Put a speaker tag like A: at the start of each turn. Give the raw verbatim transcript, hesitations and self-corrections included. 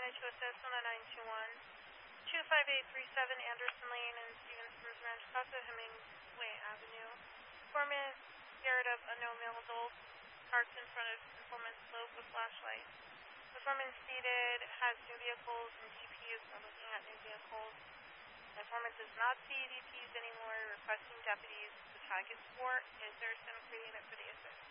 A: to assist on a nine two one. two five eight three seven Anderson Lane and Stevenson's Ranch Plaza, Hemingway Avenue. Informant scared of unknown male adult parked in front of informant's slope with flashlight. Informant stated has new vehicles and D P is not looking at new vehicles. Informant does not see D Ps anymore, requesting deputies to tag his sport. Is there some creative for the assist?